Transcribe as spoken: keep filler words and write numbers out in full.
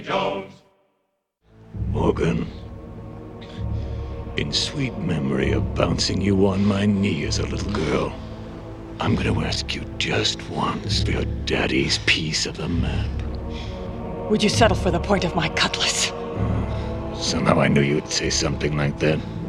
Jones. Morgan, in sweet memory of bouncing you on my knee as a little girl, I'm gonna ask you just once for your daddy's piece of the map. Would you settle for the point of my cutlass? Somehow I knew you'd say something like that.